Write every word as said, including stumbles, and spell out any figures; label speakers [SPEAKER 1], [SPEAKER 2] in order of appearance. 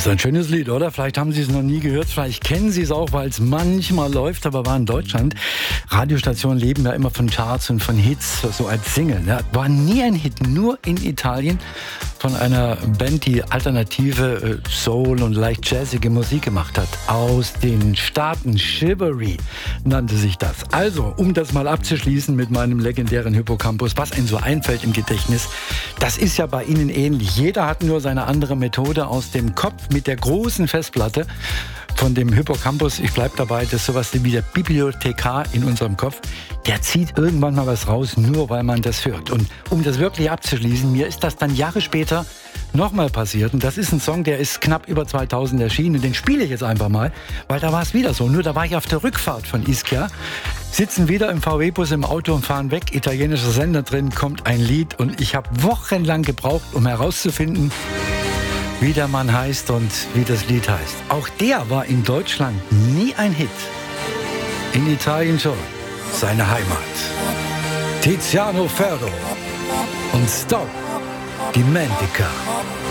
[SPEAKER 1] ist ein schönes Lied, oder? Vielleicht haben Sie es noch nie gehört, vielleicht kennen Sie es auch, weil es manchmal läuft, aber war in Deutschland. Radiostationen leben ja immer von Charts und von Hits, so als Single. Ne? War nie ein Hit, nur in Italien von einer Band, die alternative äh, Soul und leicht jazzige Musik gemacht hat. Aus den Staaten, Chivalry nannte sich das. Also, um das mal abzuschließen mit meinem legendären Hippocampus, was einem so einfällt im Gedächtnis, das ist ja bei Ihnen ähnlich. Jeder hat nur seine andere Methode aus dem Kopf mit der großen Festplatte von dem Hippocampus. Ich bleibe dabei, das ist sowas wie der Bibliothekar in unserem Kopf. Der zieht irgendwann mal was raus, nur weil man das hört. Und um das wirklich abzuschließen, mir ist das dann Jahre später nochmal passiert. Und das ist ein Song, der ist knapp über zweitausend erschienen. Und den spiele ich jetzt einfach mal, weil da war es wieder so. Nur da war ich auf der Rückfahrt von Ischia, sitzen wieder im V W-Bus im Auto und fahren weg. Italienischer Sender drin, kommt ein Lied. Und ich habe wochenlang gebraucht, um herauszufinden, wie der Mann heißt und wie das Lied heißt. Auch der war in Deutschland nie ein Hit. In Italien schon. Seine Heimat. Tiziano Ferro und Stop Dimentica.